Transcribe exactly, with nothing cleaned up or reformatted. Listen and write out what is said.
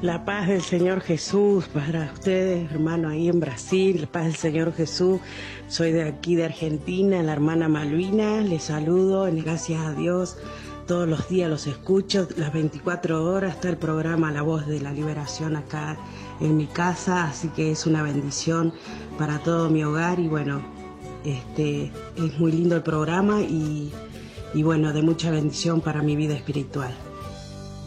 La paz del Señor Jesús para ustedes, hermano, ahí en Brasil. La paz del Señor Jesús. Soy de aquí de Argentina, la hermana Malvina. Les saludo, gracias a Dios. Todos los días los escucho, las veinticuatro horas está el programa La Voz de la Liberación acá en mi casa, así que es una bendición para todo mi hogar y bueno, este es muy lindo el programa y, y bueno, de mucha bendición para mi vida espiritual.